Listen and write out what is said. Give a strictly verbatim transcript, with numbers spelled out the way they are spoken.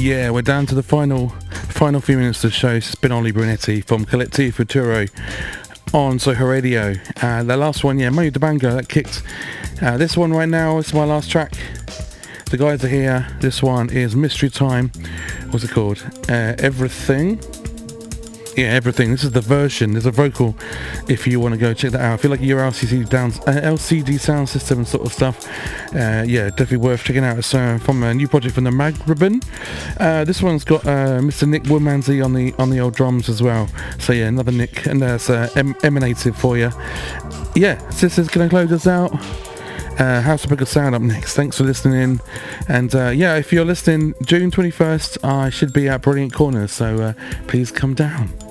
Yeah, we're down to the final final few minutes of the show. It's been Oli Brunetti from Collettivo Futuro on Soho Radio. Uh, the last one, yeah, Mario Dabango, that kicked. Uh, this one right now is my last track. The guys are here. This one is Mystery Time. What's it called? Uh, Everything. Yeah, Everything. This is the version. There's a vocal if you want to go check that out. I feel like your L C D, down, uh, L C D sound system and sort of stuff. Uh, yeah, definitely worth checking out. It's uh, from a new project from the Maghribin. Uh, this one's got uh, Mister Nick Woodmansey on the on the old drums as well. So yeah, another Nick, and that's uh, em- emanative for you. Yeah, so this is going to close us out. Uh, House of Bigger Sound up next. Thanks for listening in, and uh, yeah, if you're listening June twenty-first, I should be at Brilliant Corners, so uh, please come down.